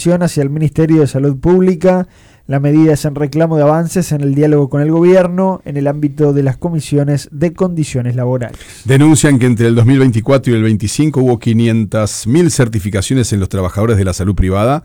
reclamación hacia el Ministerio de Salud Pública. La medida es en reclamo de avances en el diálogo con el gobierno en el ámbito de las comisiones de condiciones laborales. Denuncian que entre el 2024 y el 2025 hubo 500.000 certificaciones en los trabajadores de la salud privada,